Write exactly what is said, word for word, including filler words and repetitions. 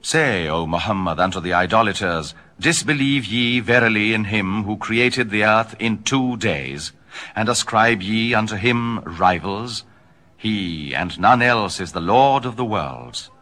Say, O Muhammad, unto the idolaters, disbelieve ye verily in him who created the earth in two days, and ascribe ye unto him rivals? He and none else is the Lord of the worlds.